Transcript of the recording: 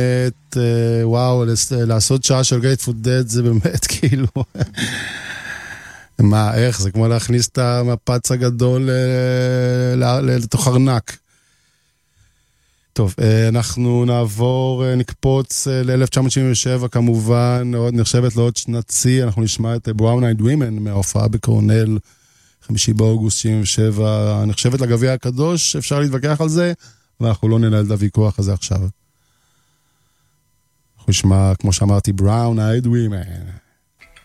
וואו, לעשות שעה של גרייטפול דד זה באמת כאילו... מה, איך? זה כמו להכניס את המפץ הגדול לתוך ארנק. טוב, אנחנו נעבור, נקפוץ ל-1977 כמובן, נחשבת לעוד שנת צי, אנחנו נשמע את Brown Eyed Women מההופעה בקורנל, 5 באוגוסט 77, נחשבת לגביע הקדוש, אפשר להתווכח על זה, ואנחנו לא ננהל את הוויכוח הזה עכשיו. אנחנו נשמע, כמו שאמרתי, Brown Eyed Women.